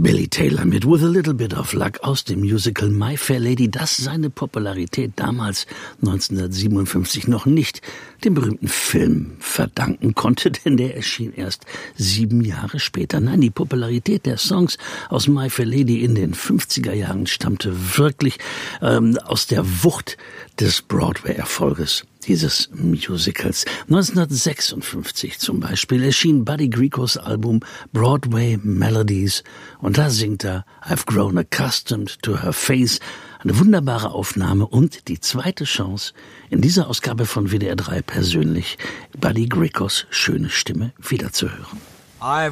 Billy Taylor mit With a Little Bit of Luck aus dem Musical My Fair Lady, das seine Popularität damals 1957 noch nicht dem berühmten Film verdanken konnte, denn der erschien erst 7 Jahre später. Nein, die Popularität der Songs aus My Fair Lady in den 50er Jahren stammte wirklich aus der Wucht des Broadway-Erfolges dieses Musicals. 1956 zum Beispiel erschien Buddy Gricos Album Broadway Melodies und da singt er I've grown accustomed to her face. Eine wunderbare Aufnahme und die zweite Chance, in dieser Ausgabe von WDR 3 persönlich Buddy Gricos schöne Stimme wiederzuhören.